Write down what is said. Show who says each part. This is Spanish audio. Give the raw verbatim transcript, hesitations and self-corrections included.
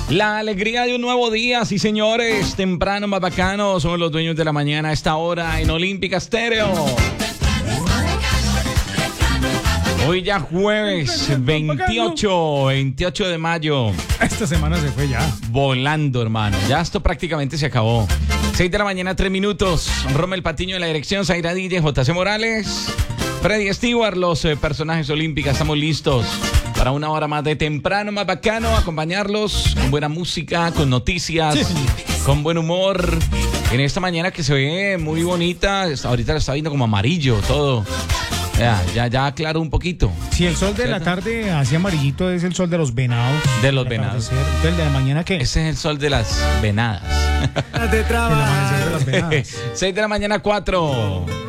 Speaker 1: La alegría de un nuevo día, sí señores, temprano más bacano, somos los dueños de la mañana a esta hora en Olímpica Estéreo. Hoy ya jueves veintiocho, veintiocho de mayo.
Speaker 2: Esta semana se fue ya.
Speaker 1: Volando, hermano, ya esto prácticamente se acabó. seis de la mañana, tres minutos. Rommel Patiño en la dirección, Zaira D J, J C Morales, Freddy Stewart, los eh, personajes olímpicos, estamos listos para una hora más de temprano, más bacano, acompañarlos con buena música, con noticias, sí, con buen humor. En esta mañana que se ve muy bonita, ahorita la está viendo como amarillo todo. Ya, ya, ya aclaró un poquito.
Speaker 2: Si el sol de ¿cierto? La tarde así amarillito es el sol de los venados.
Speaker 1: De los venados.
Speaker 2: ¿El de la mañana qué?
Speaker 1: Ese es el sol de las venadas.
Speaker 2: De el amanecer de las venadas.
Speaker 1: seis de la mañana, cuatro.